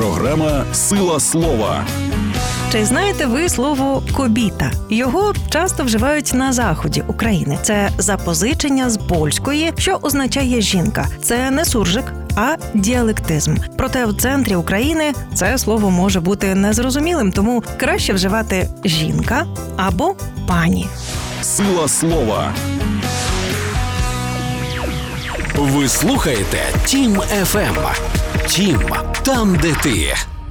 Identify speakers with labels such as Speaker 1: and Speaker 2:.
Speaker 1: Програма «Сила слова».
Speaker 2: Чи знаєте ви слово «кобіта»? Його часто вживають на заході України. Це запозичення з польської, що означає «жінка». Це не суржик, а діалектизм. Проте в центрі України це слово може бути незрозумілим, тому краще вживати «жінка» або «пані».
Speaker 1: «Сила слова».
Speaker 3: Ви слухаєте Тім ФМ. Тім, там, де ти.